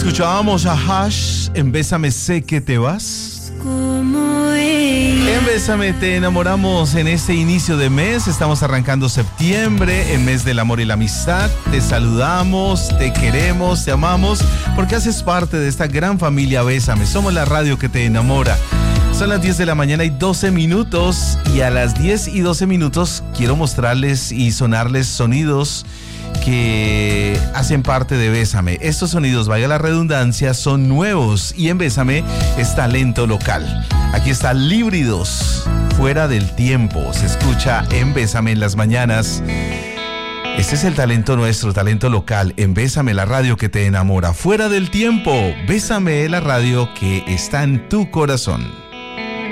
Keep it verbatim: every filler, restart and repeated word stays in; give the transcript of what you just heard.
Escuchábamos a Hash en Bésame sé que te vas. En Bésame te enamoramos en este inicio de mes. Estamos arrancando septiembre, el mes del amor y la amistad. Te saludamos, te queremos, te amamos, porque haces parte de esta gran familia Bésame. Somos la radio que te enamora. Son las diez de la mañana y doce minutos, y a las diez y doce minutos quiero mostrarles y sonarles sonidos que hacen parte de Bésame. Estos sonidos, valga la redundancia, son nuevos, y en Bésame es talento local. Aquí está Líbridos, Fuera del Tiempo. Se escucha en Bésame en las mañanas. Este es el talento nuestro, talento local, en Bésame, la radio que te enamora. Fuera del Tiempo, Bésame, la radio que está en tu corazón.